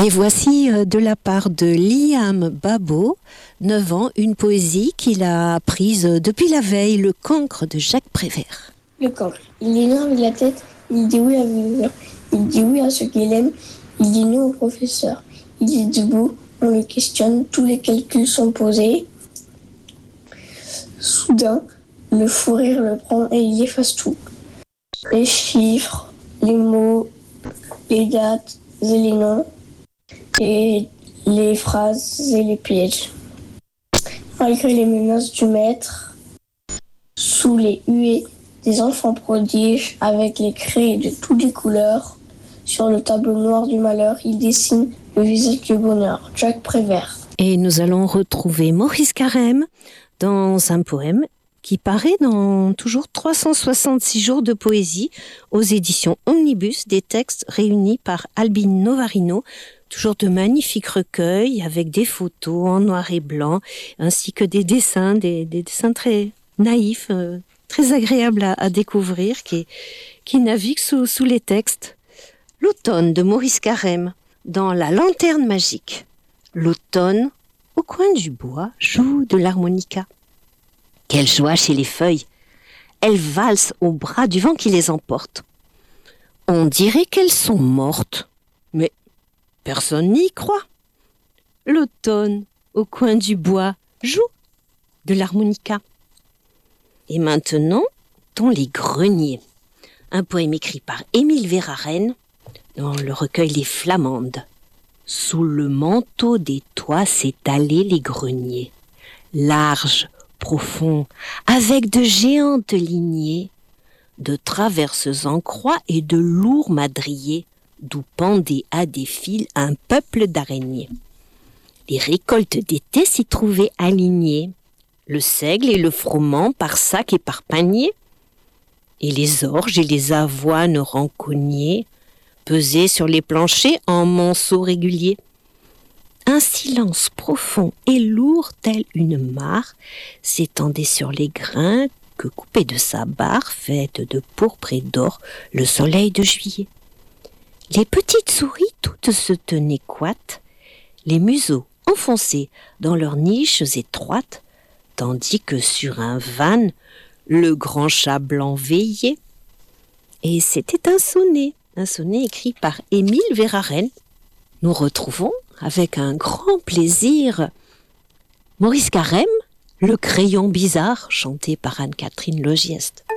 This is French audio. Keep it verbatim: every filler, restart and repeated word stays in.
Et voici euh, de la part de Liam Babo, neuf ans, une poésie qu'il a apprise euh, depuis la veille, Le cancre de Jacques Prévert. Le cancre. Il est né avec la tête, il dit oui à vivre, il dit oui à ce qu'il aime, il dit non au professeur. Il est debout, on le questionne, tous les calculs sont posés. Soudain, le fou rire le prend et il efface tout. Les chiffres, les mots, les dates et les noms, et les phrases et les pièges. Malgré les menaces du maître, sous les huées des enfants prodiges, avec les craies de toutes les couleurs, sur le tableau noir du malheur, il dessine le visage du bonheur. Jacques Prévert. Et nous allons retrouver Maurice Carême dans un poème qui paraît dans toujours trois cent soixante-six jours de poésie aux éditions Omnibus, des textes réunis par Albine Novarino, toujours de magnifiques recueils avec des photos en noir et blanc, ainsi que des dessins, des, des dessins très naïfs, euh, très agréables à, à découvrir, qui, qui naviguent sous, sous les textes. L'automne de Maurice Carême, dans La lanterne magique. L'automne, au coin du bois, joue de l'harmonica. Quelle joie chez les feuilles! Elles valsent au bras du vent qui les emporte. On dirait qu'elles sont mortes, mais personne n'y croit. L'automne, au coin du bois, joue de l'harmonica. Et maintenant, dans Les greniers, un poème écrit par Émile Verhaeren dans le recueil Les Flamandes. Sous le manteau des toits s'étalaient les greniers, larges, profonds, avec de géantes lignées, de traverses en croix et de lourds madriers, d'où pendait à des fils un peuple d'araignées. Les récoltes d'été s'y trouvaient alignées, le seigle et le froment par sac et par panier, et les orges et les avoines renconignées pesaient sur les planchers en monceaux réguliers. Un silence profond et lourd, tel une mare, s'étendait sur les grains que coupait de sa barre, faite de pourpre et d'or, le soleil de juillet. Les petites souris toutes se tenaient coites, les museaux enfoncés dans leurs niches étroites, tandis que sur un van, le grand chat blanc veillait. Et c'était un sonnet, un sonnet écrit par Émile Verhaeren. Nous retrouvons avec un grand plaisir Maurice Carême, Le crayon bizarre, chanté par Anne-Catherine Logieste.